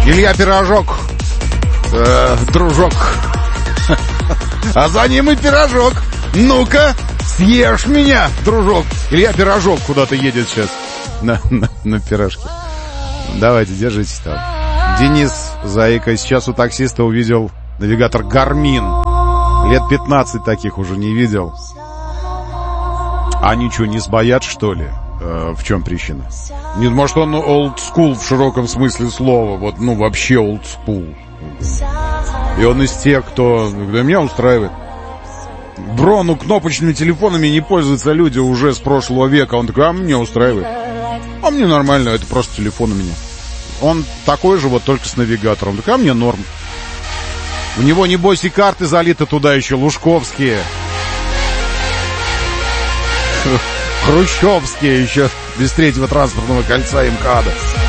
Илья Пирожок, дружок. А за ним и пирожок. Ну-ка, съешь меня, дружок. Илья Пирожок куда-то едет сейчас на пирожке. Давайте, держитесь там. Денис Заика сейчас у таксиста увидел навигатор Garmin. Лет 15 таких уже не видел. Они что, не сбоят, что ли? В чем причина? Нет, может, он old school в широком смысле слова. Вот, ну, вообще old school. И он из тех, кто... Да, меня устраивает. Бро, ну, кнопочными телефонами не пользуются люди уже с прошлого века. Он такой, а мне устраивает. А мне нормально, это просто телефон у меня. Он такой же, вот только с навигатором. Так, а мне норм. У него, небось, и карты залиты туда еще лужковские. Хрущевские еще без третьего транспортного кольца МКАДа.